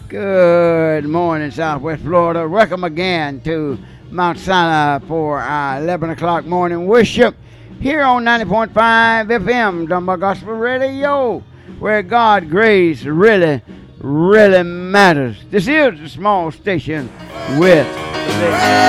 Good morning, Southwest Florida. Welcome again to Mount Sinai for our 11 o'clock morning worship here on 90.5 FM, Dunbar Gospel Radio, where God grace really, really matters. This is a small station with